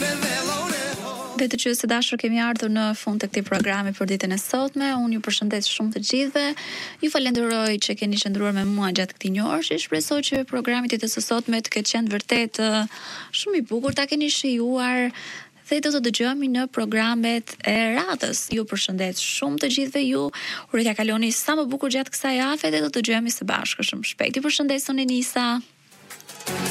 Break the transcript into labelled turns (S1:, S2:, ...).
S1: Dhe të qysh së dashur, kemi ardhur në fund të këtij programi për ditën e sotme. Unë ju përshëndes shumë të gjithëve. Ju falenderoj që keni qëndruar me mua gjatë këtij një orë. Shpresoj që programi i ditës së sotme të ketë qenë vërtet shumë i bukur, ta keni shijuar dhe do të dëgjojmë në programet e radhës. Ju përshëndes shumë të gjithëve ju. Uroj t'ja kaloni sa më bukur gjatë kësaj jave dhe do të dëgjojmë së bashku shumë shpejt. Ju përshëndes unë Nisa.